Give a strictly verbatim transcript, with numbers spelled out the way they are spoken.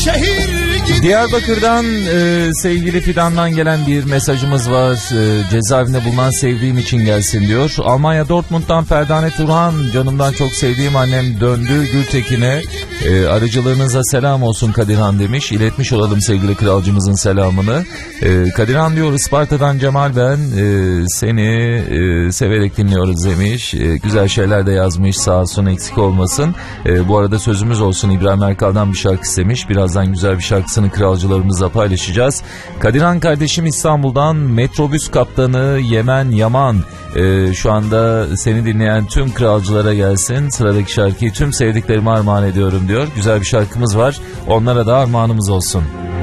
Diyarbakır'dan e, sevgili Fidan'dan gelen bir mesajımız var. E, cezaevinde bulunan sevdiğim için gelsin diyor. Almanya Dortmund'dan Ferdane Turhan, canımdan çok sevdiğim annem döndü Gültekin'e. E, aracılığınıza selam olsun Kadirhan demiş. İletmiş olalım sevgili kralcımızın selamını. E, Kadirhan diyor, Isparta'dan Cemal ben. E, seni e, severek dinliyoruz demiş. E, güzel şeyler de yazmış, sağ olsun, eksik olmasın. E, bu arada sözümüz olsun, İbrahim Erkal'dan bir şarkı istemiş. Birazdan güzel bir şarkısını kralcılarımızla paylaşacağız. Kadirhan kardeşim İstanbul'dan, metrobüs kaptanı Yemen Yaman. Ee, şu anda seni dinleyen tüm kralcılara gelsin. Sıradaki şarkıyı tüm sevdiklerime armağan ediyorum diyor. Güzel bir şarkımız var. Onlara da armağanımız olsun.